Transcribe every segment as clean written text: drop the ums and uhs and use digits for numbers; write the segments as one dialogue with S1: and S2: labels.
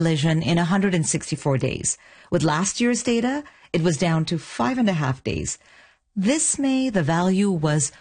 S1: collision in 164 days. With last year's data, it was down to 5.5 days. This May, the value was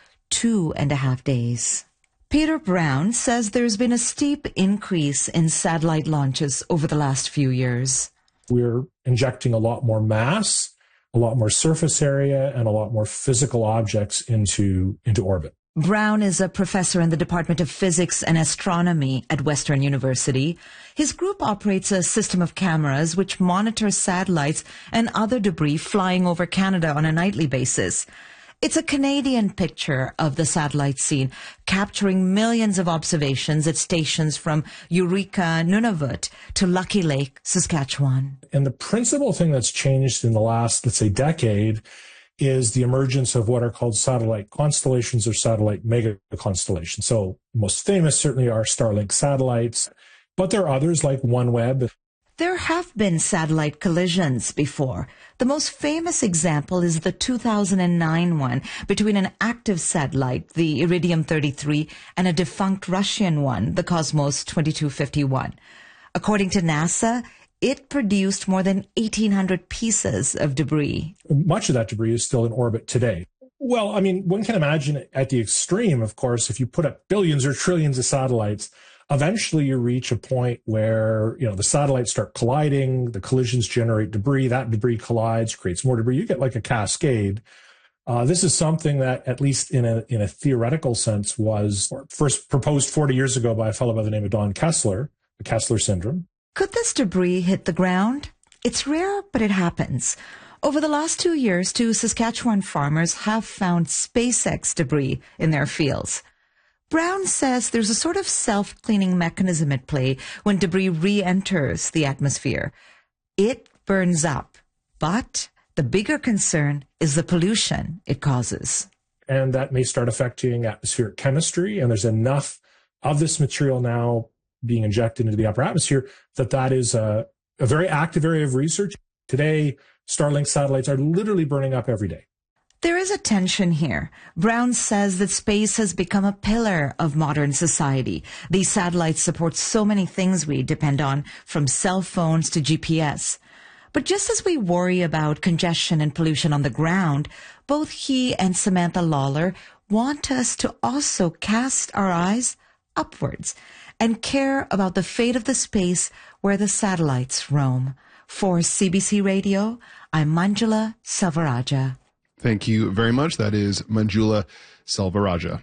S1: 2.5 days. Peter Brown says there's been a steep increase in satellite launches over the last few years.
S2: We're injecting a lot more mass, a lot more surface area, and a lot more physical objects into orbit.
S1: Brown is a professor in the Department of Physics and Astronomy at Western University. His group operates a system of cameras which monitors satellites and other debris flying over Canada on a nightly basis. It's a Canadian picture of the satellite scene, capturing millions of observations at stations from Eureka, Nunavut to Lucky Lake, Saskatchewan.
S2: And the principal thing that's changed in the last, let's say, decade is the emergence of what are called satellite constellations or satellite mega constellations. So most famous certainly are Starlink satellites, but there are others like OneWeb.
S1: There have been satellite collisions before. The most famous example is the 2009 one between an active satellite, the Iridium 33, and a defunct Russian one, the Cosmos 2251. According to NASA, it produced more than 1,800 pieces of debris.
S2: Much of that debris is still in orbit today. Well, I mean, one can imagine at the extreme, of course, if you put up billions or trillions of satellites, eventually you reach a point where, the satellites start colliding, the collisions generate debris, that debris collides, creates more debris. You get like a cascade. This is something that, at least in a theoretical sense, was first proposed 40 years ago by a fellow by the name of Don Kessler, the Kessler syndrome.
S1: Could this debris hit the ground? It's rare, but it happens. Over the last 2 years, 2 Saskatchewan farmers have found SpaceX debris in their fields. Brown says there's a sort of self-cleaning mechanism at play when debris re-enters the atmosphere. It burns up, but the bigger concern is the pollution it causes.
S2: And that may start affecting atmospheric chemistry, and there's enough of this material now being injected into the upper atmosphere that is a very active area of research. Today, Starlink satellites are literally burning up every day.
S1: There is a tension here. Brown says that space has become a pillar of modern society. These satellites support so many things we depend on, from cell phones to GPS. But just as we worry about congestion and pollution on the ground, both he and Samantha Lawler want us to also cast our eyes upwards and care about the fate of the space where the satellites roam. For CBC Radio, I'm Manjula Selvarajah.
S3: Thank you very much. That is Manjula Selvarajah.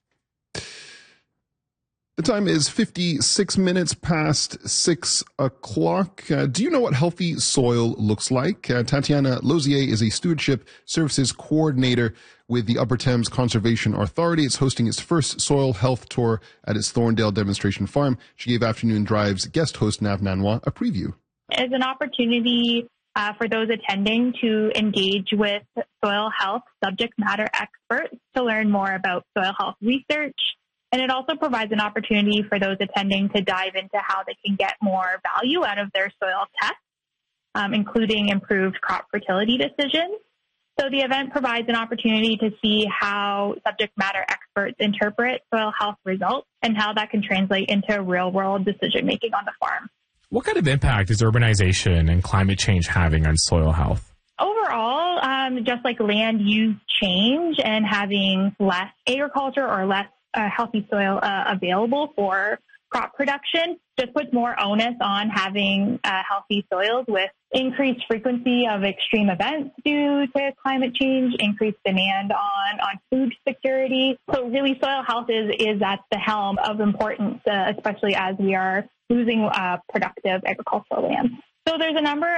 S3: The time is 56 minutes past 6 o'clock. Do you know what healthy soil looks like? Tatiana Lozier is a stewardship services coordinator with the Upper Thames Conservation Authority. It's hosting its first soil health tour at its Thorndale demonstration farm. She gave Afternoon Drive's guest host, Nav Nanwa, a preview.
S4: It's an opportunity for those attending to engage with soil health subject matter experts to learn more about soil health research. And it also provides an opportunity for those attending to dive into how they can get more value out of their soil tests, including improved crop fertility decisions. So the event provides an opportunity to see how subject matter experts interpret soil health results and how that can translate into real-world decision-making on the farm.
S5: What kind of impact is urbanization and climate change having on soil health?
S4: Overall, just like land use change and having less agriculture or less healthy soil available for crop production just puts more onus on having healthy soils with increased frequency of extreme events due to climate change, increased demand on food security. So really soil health is at the helm of importance, especially as we are losing productive agricultural land. So there's a number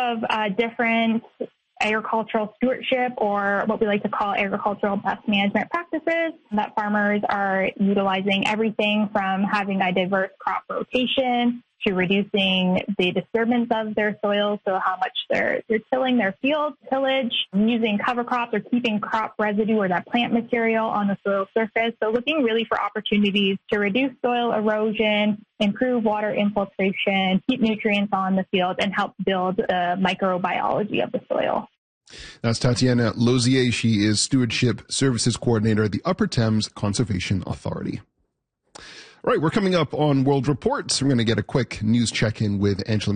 S4: of different agricultural stewardship, or what we like to call agricultural best management practices, that farmers are utilizing, everything from having a diverse crop rotation to reducing the disturbance of their soils, so how much they're tilling their fields, tillage, using cover crops or keeping crop residue or that plant material on the soil surface. So looking really for opportunities to reduce soil erosion, improve water infiltration, keep nutrients on the field, and help build the microbiology of the soil.
S3: That's Tatiana Lozier. She is Stewardship Services Coordinator at the Upper Thames Conservation Authority. All right, we're coming up on World Reports. We're going to get a quick news check-in with Angela